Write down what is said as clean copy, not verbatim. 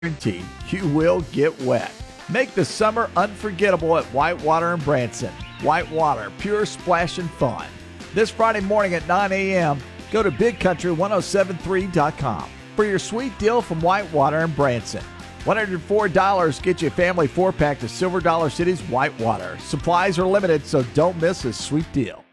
guarantee you will get wet. Make the summer unforgettable at Whitewater in Branson. Whitewater, pure splash and fun. This Friday morning at 9 a.m., go to BigCountry1073.com for your sweet deal from Whitewater in Branson. $104 gets you a family 4-pack to Silver Dollar City's Whitewater. Supplies are limited, so don't miss this sweet deal.